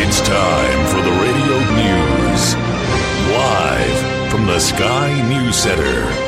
It's time for the radio news. Live from the Sky News Centre.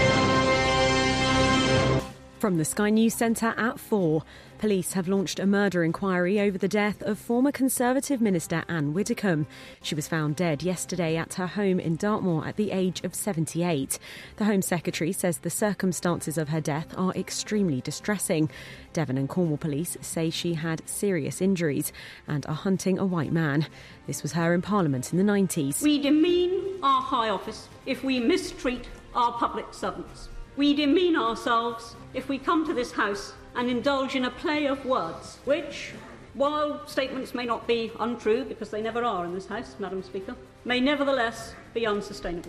From the Sky News Centre at 4, police have launched a murder inquiry over the death of former Conservative Minister Anne Widdecombe. She was found dead yesterday at her home in Dartmoor at the age of 78. The Home Secretary says the circumstances of her death are extremely distressing. Devon and Cornwall police say she had serious injuries and are hunting a white man. This was her in Parliament in the 90s. We demean our high office if we mistreat our public servants. We demean ourselves if we come to this House and indulge in a play of words, which, while statements may not be untrue, because they never are in this House, Madam Speaker, may nevertheless be unsustainable.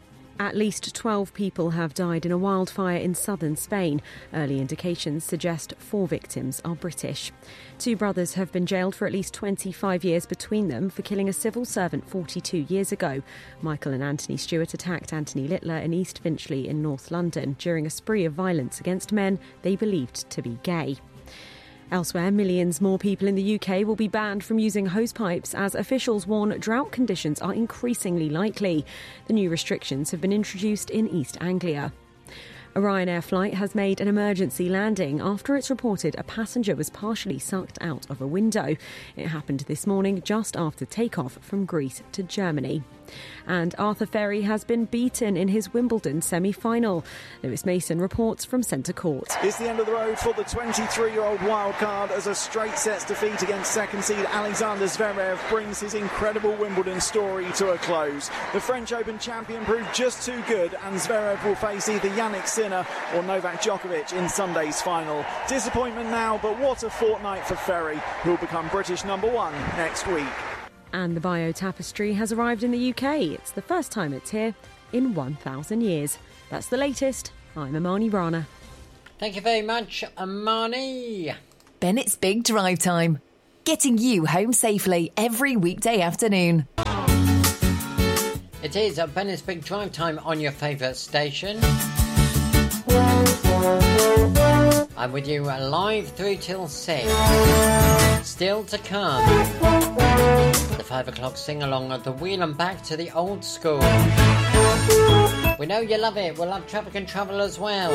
At least 12 people have died in a wildfire in southern Spain. Early indications suggest 4 victims are British. 2 brothers have been jailed for at least 25 years between them for killing a civil servant 42 years ago. Michael and Anthony Stewart attacked Anthony Littler in East Finchley in North London during a spree of violence against men they believed to be gay. Elsewhere, millions more people in the UK will be banned from using hosepipes as officials warn drought conditions are increasingly likely. The new restrictions have been introduced in East Anglia. A Ryanair flight has made an emergency landing after it's reported a passenger was partially sucked out of a window. It happened this morning just after takeoff from Greece to Germany. And Arthur Ferry has been beaten in his Wimbledon semi-final. Lewis Mason reports from Centre Court. It's the end of the road for the 23-year-old wildcard as a straight sets defeat against second seed Alexander Zverev brings his incredible Wimbledon story to a close. The French Open champion proved just too good, and Zverev will face either Yannick Sinner or Novak Djokovic in Sunday's final. Disappointment now, but what a fortnight for Ferry, who will become British #1 next week. And the Bio Tapestry has arrived in the UK. It's the first time it's here in 1,000 years. That's the latest. I'm Amani Rana. Thank you very much, Amani. Bennett's Big Drive Time. Getting you home safely every weekday afternoon. It is Bennett's Big Drive Time on your favourite station. I'm with you live through till 6. Still to come, the 5 o'clock sing-along of the Wheel and Back to the Old School. We know you love it. We'll have Traffic and Travel as well.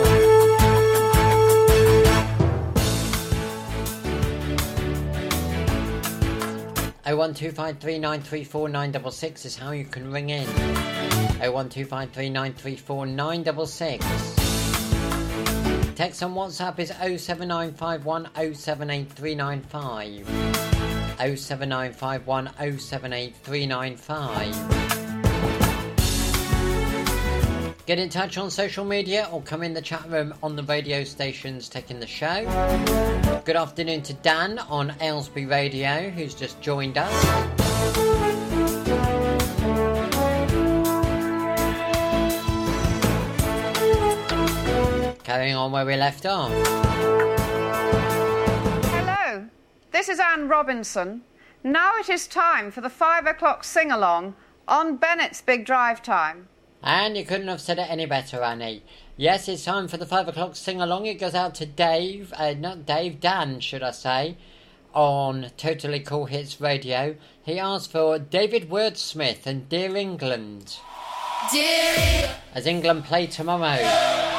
01253934966 is how you can ring in. 01253934966. Text on WhatsApp is 07951 078395. 07951 078395. Get in touch on social media or come in the chat room on the radio stations taking the show. Good afternoon to Dan on Aylesbury Radio, who's just joined us. Carrying on where we left off. Hello, this is Anne Robinson. Now it is time for the 5 o'clock sing-along on Bennett's Big Drive Time. And you couldn't have said it any better, Annie. Yes, it's time for the 5 o'clock sing-along. It goes out to Dan, should I say, on Totally Cool Hits Radio. He asked for David Wordsmith and Dear England. Dear, as England play tomorrow.